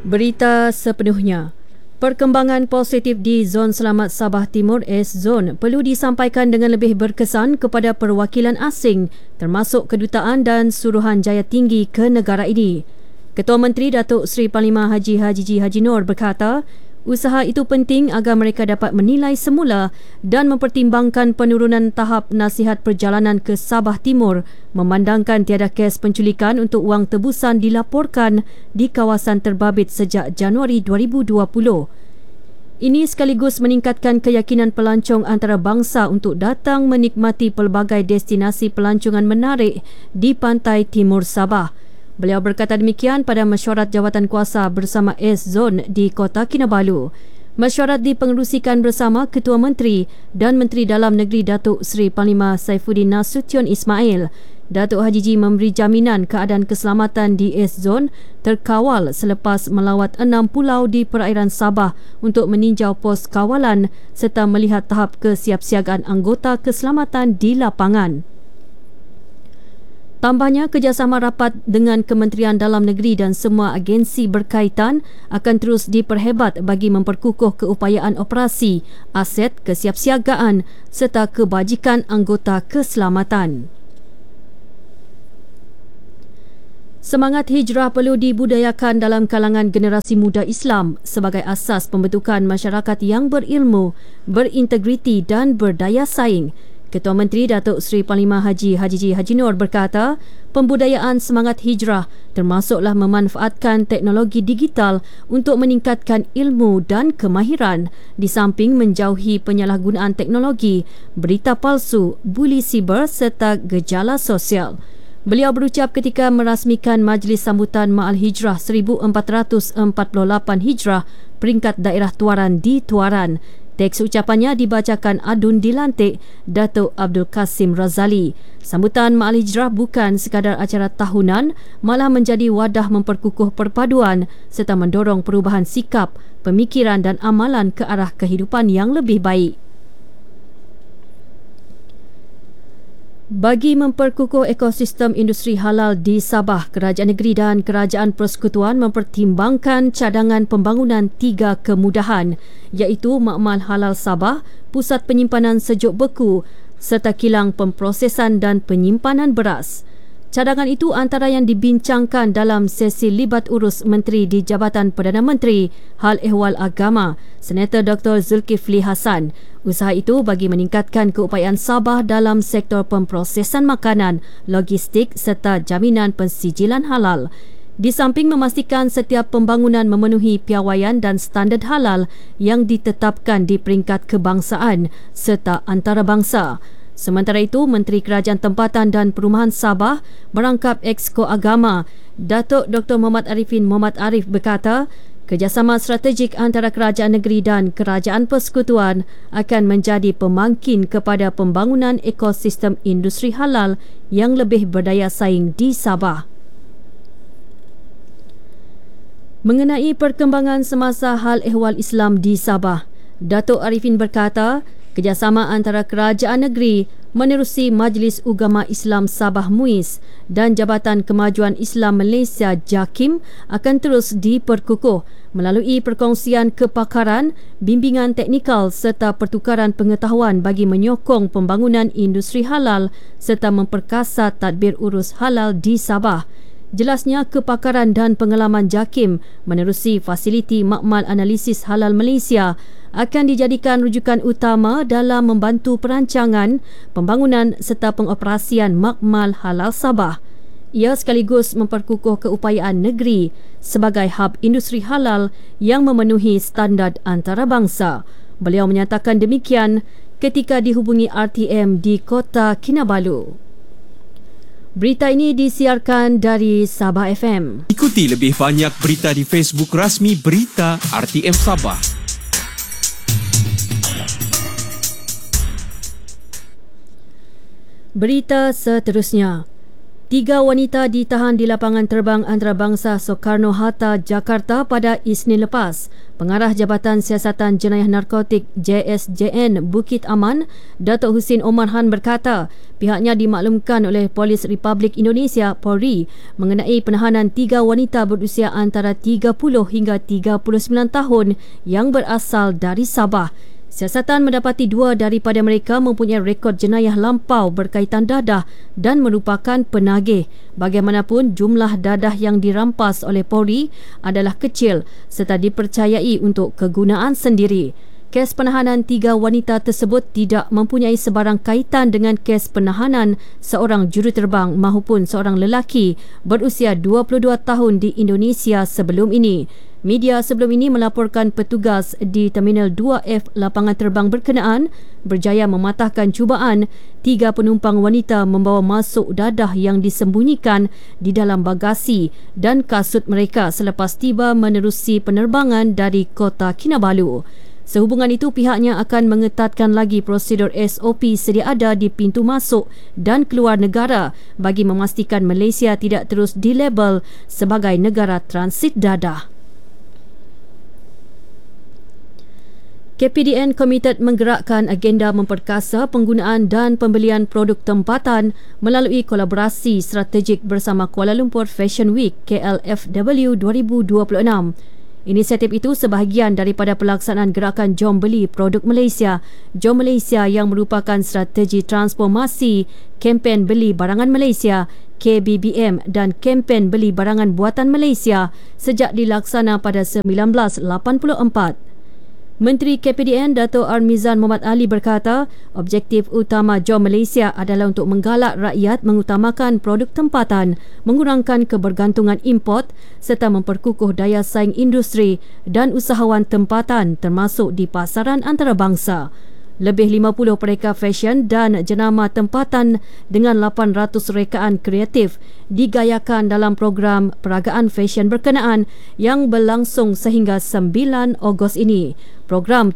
Berita sepenuhnya. Perkembangan positif di Zon Selamat Sabah Timur S-Zone perlu disampaikan dengan lebih berkesan kepada perwakilan asing termasuk kedutaan dan suruhanjaya tinggi ke negara ini. Ketua Menteri Datuk Seri Panglima Haji Haji Noor berkata, usaha itu penting agar mereka dapat menilai semula dan mempertimbangkan penurunan tahap nasihat perjalanan ke Sabah Timur memandangkan tiada kes penculikan untuk wang tebusan dilaporkan di kawasan terbabit sejak Januari 2020. Ini sekaligus meningkatkan keyakinan pelancong antarabangsa untuk datang menikmati pelbagai destinasi pelancongan menarik di pantai timur Sabah. Beliau berkata demikian pada mesyuarat jawatankuasa bersama S-Zone di Kota Kinabalu. Mesyuarat dipengerusikan bersama Ketua Menteri dan Menteri Dalam Negeri Datuk Seri Panglima Saifuddin Nasution Ismail. Datuk Haji Ji memberi jaminan keadaan keselamatan di S-Zone terkawal selepas melawat 6 pulau di perairan Sabah untuk meninjau pos kawalan serta melihat tahap kesiapsiagaan anggota keselamatan di lapangan. Tambahnya, kerjasama rapat dengan Kementerian Dalam Negeri dan semua agensi berkaitan akan terus diperhebat bagi memperkukuh keupayaan operasi, aset kesiapsiagaan serta kebajikan anggota keselamatan. Semangat hijrah perlu dibudayakan dalam kalangan generasi muda Islam sebagai asas pembentukan masyarakat yang berilmu, berintegriti dan berdaya saing. Ketua Menteri Datuk Seri Panglima Haji Haji Noor berkata, pembudayaan semangat hijrah termasuklah memanfaatkan teknologi digital untuk meningkatkan ilmu dan kemahiran di samping menjauhi penyalahgunaan teknologi, berita palsu, buli siber serta gejala sosial. Beliau berucap ketika merasmikan Majlis Sambutan Ma'al Hijrah 1448 Hijrah peringkat daerah Tuaran di Tuaran. Teks ucapannya dibacakan adun dilantik Datuk Abdul Kasim Razali. Sambutan Ma'al Hijrah bukan sekadar acara tahunan, malah menjadi wadah memperkukuh perpaduan serta mendorong perubahan sikap, pemikiran dan amalan ke arah kehidupan yang lebih baik. Bagi memperkukuh ekosistem industri halal di Sabah, Kerajaan Negeri dan Kerajaan Persekutuan mempertimbangkan cadangan pembangunan 3 kemudahan iaitu Makmal Halal Sabah, Pusat Penyimpanan Sejuk Beku serta kilang pemprosesan dan penyimpanan beras. Cadangan itu antara yang dibincangkan dalam sesi libat urus Menteri di Jabatan Perdana Menteri Hal Ehwal Agama, Senator Dr. Zulkifli Hasan. Usaha itu bagi meningkatkan keupayaan Sabah dalam sektor pemprosesan makanan, logistik serta jaminan pensijilan halal. Di samping memastikan setiap pembangunan memenuhi piawaian dan standard halal yang ditetapkan di peringkat kebangsaan serta antarabangsa. Sementara itu, Menteri Kerajaan Tempatan dan Perumahan Sabah berangkap Exco Agama, Datuk Dr. Muhammad Arifin Muhammad Arif berkata, kerjasama strategik antara Kerajaan Negeri dan Kerajaan Persekutuan akan menjadi pemangkin kepada pembangunan ekosistem industri halal yang lebih berdaya saing di Sabah. Mengenai perkembangan semasa hal ehwal Islam di Sabah, Datuk Arifin berkata, kerjasama antara Kerajaan Negeri menerusi Majlis Ugama Islam Sabah MUIS dan Jabatan Kemajuan Islam Malaysia JAKIM akan terus diperkukuh melalui perkongsian kepakaran, bimbingan teknikal serta pertukaran pengetahuan bagi menyokong pembangunan industri halal serta memperkasa tadbir urus halal di Sabah. Jelasnya, kepakaran dan pengalaman JAKIM menerusi fasiliti Makmal Analisis Halal Malaysia akan dijadikan rujukan utama dalam membantu perancangan, pembangunan serta pengoperasian Makmal Halal Sabah. Ia sekaligus memperkukuh keupayaan negeri sebagai hub industri halal yang memenuhi standard antarabangsa. Beliau menyatakan demikian ketika dihubungi RTM di Kota Kinabalu. Berita ini disiarkan dari Sabah FM. Ikuti lebih banyak berita di Facebook rasmi Berita RTM Sabah. Berita seterusnya. 3 wanita ditahan di lapangan terbang antarabangsa Soekarno-Hatta, Jakarta pada Isnin lepas. Pengarah Jabatan Siasatan Jenayah Narkotik JSJN Bukit Aman, Datuk Husin Omar Han berkata, pihaknya dimaklumkan oleh Polis Republik Indonesia Polri mengenai penahanan 3 wanita berusia antara 30 hingga 39 tahun yang berasal dari Sabah. Siasatan mendapati 2 daripada mereka mempunyai rekod jenayah lampau berkaitan dadah dan merupakan penagih. Bagaimanapun, jumlah dadah yang dirampas oleh Polri adalah kecil serta dipercayai untuk kegunaan sendiri. Kes penahanan 3 wanita tersebut tidak mempunyai sebarang kaitan dengan kes penahanan seorang juruterbang maupun seorang lelaki berusia 22 tahun di Indonesia sebelum ini. Media sebelum ini melaporkan petugas di Terminal 2F lapangan terbang berkenaan berjaya mematahkan cubaan 3 penumpang wanita membawa masuk dadah yang disembunyikan di dalam bagasi dan kasut mereka selepas tiba menerusi penerbangan dari Kota Kinabalu. Sehubungan itu, pihaknya akan mengetatkan lagi prosedur SOP sedia ada di pintu masuk dan keluar negara bagi memastikan Malaysia tidak terus dilabel sebagai negara transit dadah. KPDN komited menggerakkan agenda memperkasa penggunaan dan pembelian produk tempatan melalui kolaborasi strategik bersama Kuala Lumpur Fashion Week KLFW 2026. Inisiatif itu sebahagian daripada pelaksanaan gerakan Jom Beli Produk Malaysia, Jom Malaysia yang merupakan strategi transformasi kempen Beli Barangan Malaysia KBBM dan kempen Beli Barangan Buatan Malaysia sejak dilaksana pada 1984. Menteri KPDN Dato' Armizan Muhammad Ali berkata, objektif utama Jom Malaysia adalah untuk menggalak rakyat mengutamakan produk tempatan, mengurangkan kebergantungan import serta memperkukuh daya saing industri dan usahawan tempatan termasuk di pasaran antarabangsa. Lebih 50 pereka fashion dan jenama tempatan dengan 800 rekaan kreatif digayakan dalam program peragaan fashion berkenaan yang berlangsung sehingga 9 Ogos ini. Program